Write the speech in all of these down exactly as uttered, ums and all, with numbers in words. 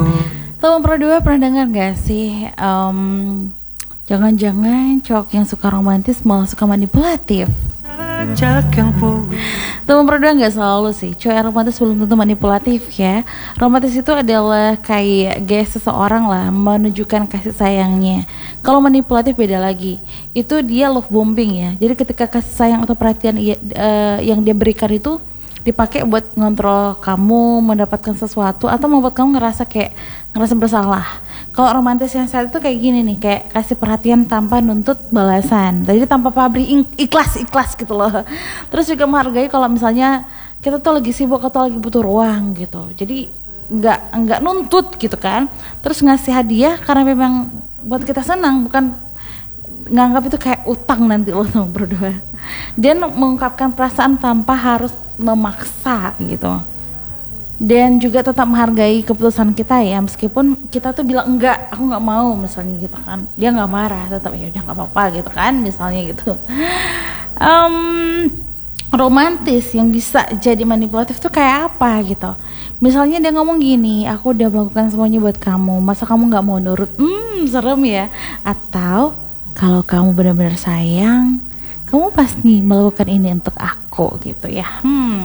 Teman berdua pernah dengar gak sih um, jangan-jangan cowok yang suka romantis malah suka manipulatif? Teman berdua gak selalu sih, cowok yang romantis belum tentu manipulatif ya. Romantis itu adalah kayak gaya seseorang lah menunjukkan kasih sayangnya. Kalau manipulatif beda lagi, itu dia love bombing ya. Jadi ketika kasih sayang atau perhatian ia, uh, yang dia berikan itu dipakai buat ngontrol kamu, mendapatkan sesuatu atau membuat kamu ngerasa kayak ngerasa bersalah. Kalau romantis yang saat itu kayak gini nih, kayak kasih perhatian tanpa nuntut balasan. Jadi tanpa pabrik, ikhlas-ikhlas gitu loh. Terus juga menghargai kalau misalnya kita tuh lagi sibuk atau lagi butuh ruang gitu. Jadi nggak nggak nuntut gitu kan. Terus ngasih hadiah karena memang buat kita senang, bukan nganggap itu kayak utang nanti lo sama berdua. Dan mengungkapkan perasaan tanpa harus memaksa gitu. Dan juga tetap menghargai keputusan kita ya, meskipun kita tuh bilang enggak, aku nggak mau misalnya gitu kan, dia nggak marah, tetap ya udah nggak apa-apa gitu kan misalnya gitu. um, romantis yang bisa jadi manipulatif tuh kayak apa gitu? Misalnya dia ngomong gini, aku udah melakukan semuanya buat kamu, masa kamu nggak mau nurut? Hmm, serem ya. Atau kalau kamu benar-benar sayang, kamu pasti melakukan ini untuk aku gitu ya. Hmm.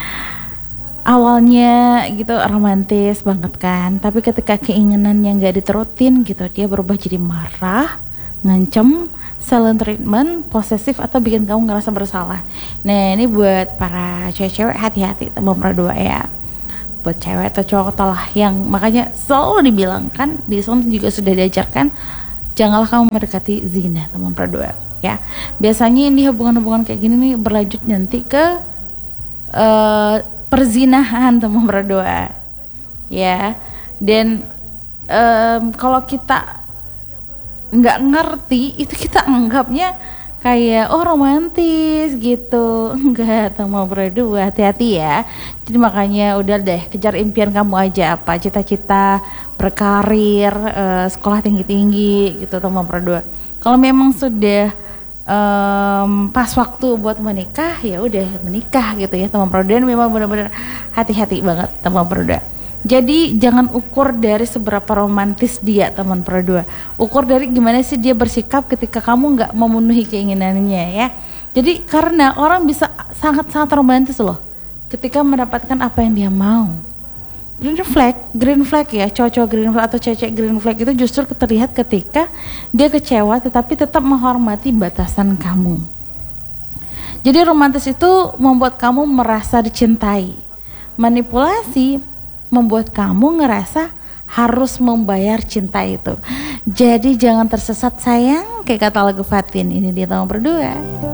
Awalnya gitu romantis banget kan, tapi ketika keinginan yang gak diterutin gitu, dia berubah jadi marah, ngancem, silent treatment, posesif, atau bikin kamu ngerasa bersalah. Nah ini buat para cewek-cewek, hati-hati teman berdua ya. Buat cewek atau cowok atau lah yang makanya selalu dibilang kan, di sana juga sudah diajarkan, janganlah kamu mendekati zina teman berdua ya. Biasanya ini hubungan-hubungan kayak gini nih berlanjut nanti ke uh, perzinahan teman berdua ya. Dan um, kalau kita nggak ngerti itu, kita anggapnya kayak oh romantis gitu. Enggak teman berdua, hati-hati ya. Jadi makanya udah deh, kejar impian kamu aja, apa cita-cita berkarir, uh, sekolah tinggi-tinggi gitu teman berdua. Kalau memang sudah Um, pas waktu buat menikah ya udah menikah gitu ya teman berdua. Dan memang benar-benar hati-hati banget teman berdua. Jadi jangan ukur dari seberapa romantis dia teman berdua, ukur dari gimana sih dia bersikap ketika kamu nggak memenuhi keinginannya ya. Jadi karena orang bisa sangat-sangat romantis loh ketika mendapatkan apa yang dia mau. Green flag, green flag ya, cowok-cowok green flag atau cewek green flag itu justru terlihat ketika dia kecewa tetapi tetap menghormati batasan kamu. Jadi romantis itu membuat kamu merasa dicintai. Manipulasi membuat kamu ngerasa harus membayar cinta itu. Jadi jangan tersesat sayang, kayak kata lagu Fatin ini di tahun berdua.